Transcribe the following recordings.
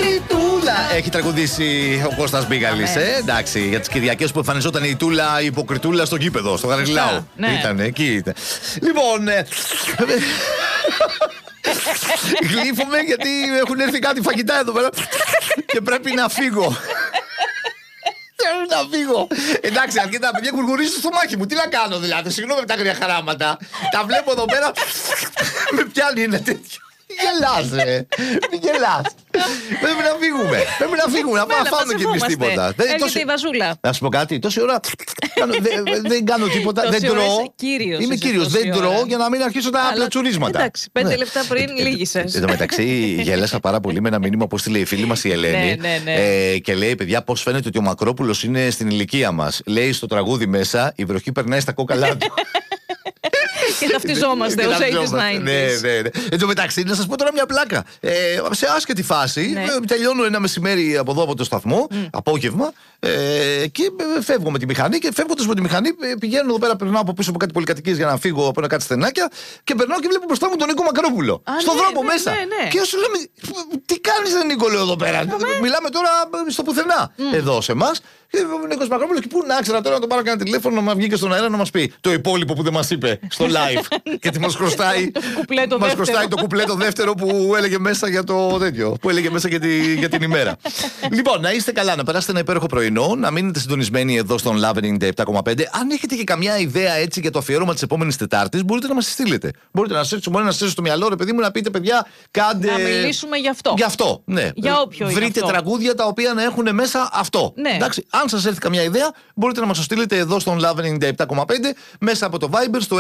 Η Τούλα έχει τραγουδήσει ο Κώστας Μπίγαλης. Εντάξει, για τις Κυριακές που εμφανιζόταν η Τούλα, η υποκριτούλα στο γήπεδο, στο Γαριλάου. Ήταν εκεί. Λοιπόν. Γλύφομαι γιατί έχουν έρθει κάτι φαγητά εδώ πέρα και πρέπει να φύγω. Θέλω να φύγω. Εντάξει, αρκετά παιδιά γουργουρίζουν στο μάχη μου. Τι να κάνω δηλαδή, συγγνώμη με τα αγρία χαράματα. Τα βλέπω εδώ πέρα. Με πιάνει ένα τέτοιο. Γελάς, μην γελάς. Πρέπει να φύγουμε. Πρέπει να φύγουμε, να πάμε φάμε κι εμείς τίποτα. Έρχεται η Βασούλα. Να σου πω κάτι, τόση ώρα δεν κάνω τίποτα. Δεν τρώω. Είμαι κύριος, δεν τρώω για να μην αρχίσω τα πλατσουρίσματα. Εντάξει, 5 λεπτά πριν λύγησες. Εν τω μεταξύ, γέλασα πάρα πολύ με ένα μήνυμα που στείλε η φίλη μας η Ελένη. Και λέει, παιδιά, πώς φαίνεται ότι ο Μακρόπουλος είναι στην ηλικία μας. Λέει στο τραγούδι μέσα, η βροχή περνάει στα κόκαλά του. Και ταυτιζόμαστε ως 80's, 90's. Ναι. Εν τω μεταξύ, να σας πω τώρα μια πλάκα. Σε άσχετη φάση, τελειώνω ένα μεσημέρι από εδώ από το σταθμό, απόγευμα, και φεύγω με τη μηχανή. Και φεύγοντας με τη μηχανή, πηγαίνω εδώ πέρα, περνάω από πίσω από κάτι πολυκατοικίες για να φύγω από ένα κάτι στενάκια. Και περνάω και βλέπω μπροστά μου τον Νίκο Μακρόπουλο. Στον δρόμο μέσα. Και σου λέμε, τι κάνεις, Νίκο, λέω εδώ πέρα. Μιλάμε τώρα στο πουθενά. Εδώ σε εμάς. Και ο Νίκος Μακρόπουλος, και πού να ξέρω τώρα να τον πάρω και ένα τηλέφωνο να βγει και στον αέρα να μας πει το υπόλοιπο που δεν μας είπε στο live. Γιατί μας χρωστάει το κουπλέ το δεύτερο που έλεγε μέσα για το τέτοιο. Που έλεγε μέσα για την ημέρα. Λοιπόν, να είστε καλά, να περάσετε ένα υπέροχο πρωινό, να μείνετε συντονισμένοι εδώ στον Love 97,5. Αν έχετε και καμιά ιδέα έτσι για το αφιέρωμα της επόμενης Τετάρτης, μπορείτε να μας στείλετε. Μπορείτε να στείλετε στο μυαλό, ρε παιδί μου, να πείτε, παιδιά, κάντε. Να μιλήσουμε γι' αυτό. Γι' αυτό, ναι. Για όποιο. Βρείτε τραγούδια τα οποία να έχουν μέσα αυτό. Ναι. Εντάξει, αν σας έρθει καμιά ιδέα, μπορείτε να μας το στείλετε εδώ στον Love 97,5 μέσα από το Viber στο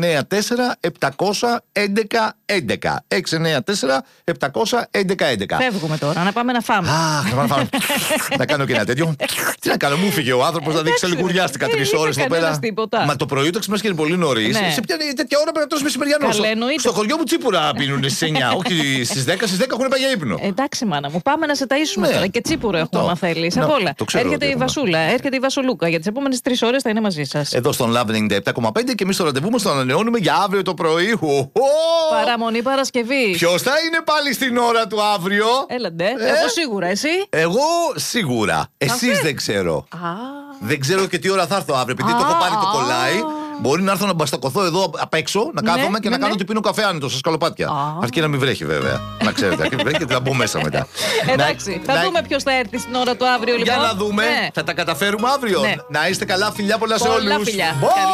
694-711-11. 694-711-11. Φεύγουμε τώρα, να πάμε να φάμε. Να κάνω και ένα τέτοιο. Τι να κάνω, μου φύγε ο άνθρωπος, δηλαδή ξελικουριάστηκα 3 ώρες εδώ πέρα. Μα το πρωί το ξυπνάς πολύ νωρίς. Σε ποια τέτοια ώρα πρέπει να τρως μεσημεριανό. Στο χωριό μου τσίπουρα πίνουν στις 9, όχι στις 10. Στις 10 έχουν πάει για ύπνο. Εντάξει, μάνα μου, πάμε να σε ταΐσουμε τώρα. Και τσίπουρο έχουμε, αν θέλεις. Απ' όλα. Έρχεται η Βασούλα, έρχεται η Βασολούκα. Για τις επόμενες 3 ώρες θα είναι μαζί σας. Εδώ στον Love 97,5 και εμείς το ραντεβού μας το ανανεώνουμε για αύριο το πρωί. Παραμονή Παρασκευή. Ποιος θα είναι πάλι στην ώρα του αύριο? Έλαντε. Εγώ σίγουρα, εσύ? Εγώ σίγουρα. Εσείς δεν ξέρω. Δεν ξέρω και τι ώρα θα έρθω αύριο, επειδή το έχω πάρει το κολλάι. Μπορεί να έρθω να μπαστακωθώ εδώ απ' έξω, να κάθομαι και να κάνω ότι πίνω καφέ άνετο στα σκαλοπάτια. Αρκεί να μην βρέχει, βέβαια. Να ξέρετε, αρκεί να βρέχει και θα μπω μέσα μετά. Εντάξει, θα δούμε ποιος θα έρθει στην ώρα του αύριο, λοιπόν. Για να δούμε. Θα τα καταφέρουμε αύριο. Να είστε καλά, φιλιά πολλά σε όλους.